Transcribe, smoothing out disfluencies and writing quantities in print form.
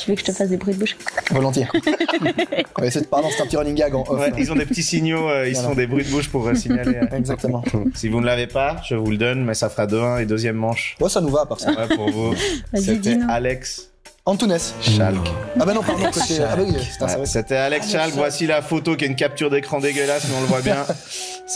Tu veux que je te fasse des bruits de bouche? Volontiers. On va essayer de parler, c'est un petit running gag en off. Ouais, ils ont des petits signaux, ils se font des bruits de bouche pour signaler. Exactement. Si vous ne l'avez pas, je vous le donne, mais ça fera 2-1 et deuxième manche. Ouais, ça nous va à part ça. Ouais, pour vous. Vas-y, C'était dis-nous. Alex Antunes. Schalk. Ah bah non, pardon, côté... Ah bah oui, putain, ça Ouais, va. c'était Alex Schalk. Voici la photo qui est une capture d'écran dégueulasse, mais on le voit bien.